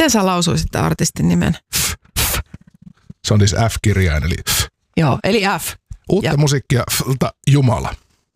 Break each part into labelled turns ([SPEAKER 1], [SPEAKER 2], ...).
[SPEAKER 1] Miten sä lausuisit artistin nimen?
[SPEAKER 2] Se on siis F-kirjain, eli
[SPEAKER 1] Joo, eli F.
[SPEAKER 2] Uutta musiikkia Jumala.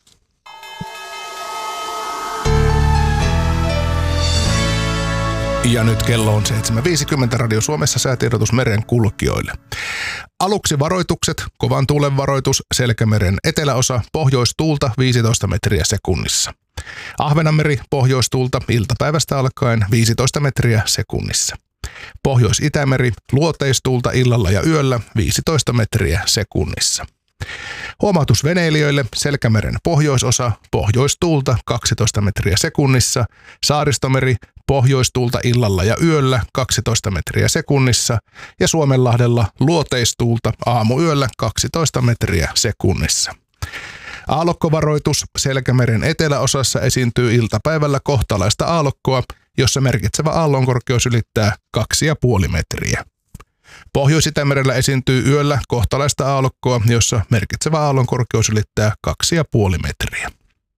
[SPEAKER 2] Ja nyt kello on 7.50 Radio Suomessa säätiedotus meren kulkijoille. Aluksi varoitukset, kovan tuulen varoitus, Selkämeren eteläosa, pohjoistuulta 15 metriä sekunnissa. Ahvenanmeri pohjoistuulta iltapäivästä alkaen 15 metriä sekunnissa. Pohjois-Itämeri luoteistuulta illalla ja yöllä 15 metriä sekunnissa. Huomautus veneilijöille, Selkämeren pohjoisosa, pohjoistuulta 12 metriä sekunnissa, Saaristomeri pohjoistuulta illalla ja yöllä 12 metriä sekunnissa ja Suomenlahdella luoteistuulta aamuyöllä 12 metriä sekunnissa. Aallokkovaroitus, Selkämeren eteläosassa esiintyy iltapäivällä kohtalaista aallokkoa, jossa merkitsevä aallonkorkeus ylittää 2,5 metriä. Pohjois-Itämerellä esiintyy yöllä kohtalaista aallokkoa, jossa merkitsevä aallonkorkeus ylittää 2,5 metriä.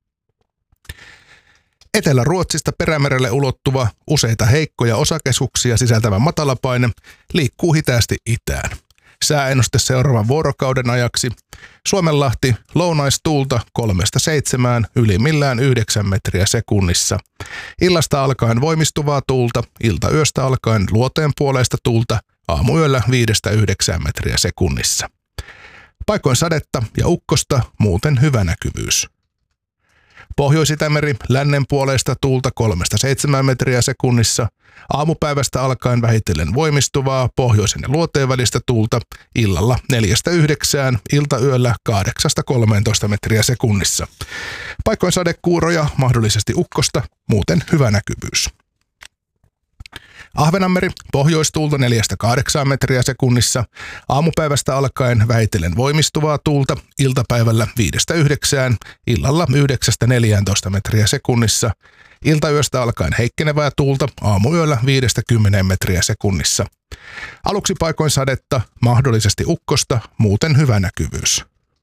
[SPEAKER 2] Etelä-Ruotsista Perämerelle ulottuva useita heikkoja osakeskuksia sisältävä matalapaine liikkuu hitaasti itään. Sääennuste seuraavan vuorokauden ajaksi. Suomenlahti lounaistuulta 3-7, ylimmillään 9 metriä sekunnissa. Illasta alkaen voimistuvaa tuulta, iltayöstä alkaen luoteen puoleista tuulta, aamuyöllä 5-9 metriä sekunnissa. Paikoin sadetta ja ukkosta, muuten hyvä näkyvyys. Pohjois-Itämeri lännen puoleista tuulta 3-7 metriä sekunnissa, aamupäivästä alkaen vähitellen voimistuvaa pohjoisen ja luoteen välistä tuulta, illalla 4-9, iltayöllä 8-13 metriä sekunnissa. Paikoin sadekuuroja, mahdollisesti ukkosta, muuten hyvä näkyvyys. Ahvenanmeri pohjoistuulta 4-8 metriä sekunnissa, aamupäivästä alkaen vähitellen voimistuvaa tuulta, iltapäivällä 5-9, illalla 9-14 metriä sekunnissa, iltayöstä alkaen heikkenevää tuulta, aamuyöllä 5-10 metriä sekunnissa. Aluksi paikoin sadetta, mahdollisesti ukkosta, muuten hyvä näkyvyys.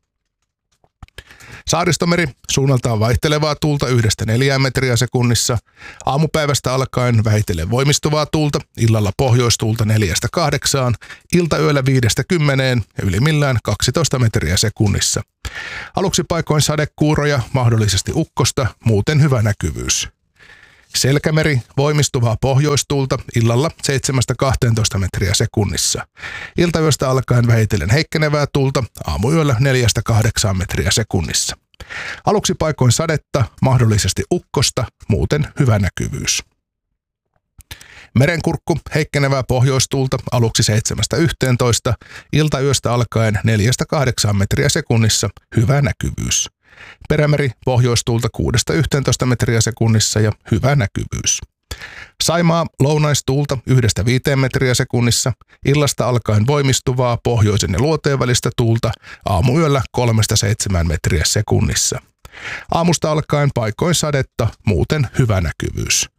[SPEAKER 2] Saaristomeri suunnaltaan vaihtelevaa tuulta 1-4 metriä sekunnissa, aamupäivästä alkaen vähitellen voimistuvaa tuulta, illalla pohjoistuulta 4-8, iltayöllä 5-10 ja ylimmillään 12 metriä sekunnissa. Aluksi paikoin sadekuuroja, mahdollisesti ukkosta, muuten hyvä näkyvyys. Selkämeri voimistuvaa pohjoistuulta, illalla 7-12 metriä sekunnissa. Iltayöstä alkaen vähitellen heikkenevää tuulta, aamuyöllä 4-8 metriä sekunnissa. Aluksi paikoin sadetta, mahdollisesti ukkosta, muuten hyvä näkyvyys. Merenkurkku heikkenevää pohjoistuulta, aluksi 7-11, iltayöstä alkaen 4-8 metriä sekunnissa, hyvä näkyvyys. Perämeri pohjoistuulta 6-11 metriä sekunnissa ja hyvä näkyvyys. Saimaa lounaistuulta 1-5 metriä sekunnissa, illasta alkaen voimistuvaa pohjoisen ja luoteen välistä tuulta, aamuyöllä 3-7 metriä sekunnissa. Aamusta alkaen paikoin sadetta, muuten hyvä näkyvyys.